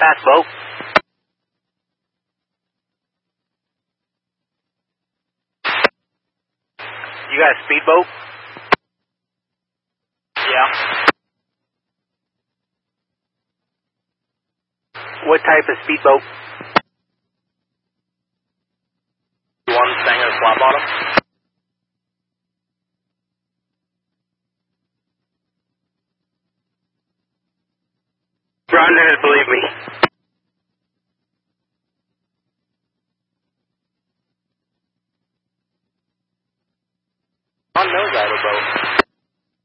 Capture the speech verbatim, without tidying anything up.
Fast boat. You got a speedboat? Yeah. What type of speedboat? You want to staying in a flat bottom? Grounded, believe me.